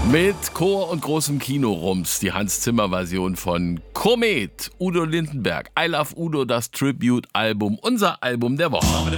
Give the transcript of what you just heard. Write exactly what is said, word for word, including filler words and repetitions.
Mit Chor und großem Kinorums, die Hans-Zimmer-Version von Komet, Udo Lindenberg, I Love Udo, das Tribute-Album, unser Album der Woche.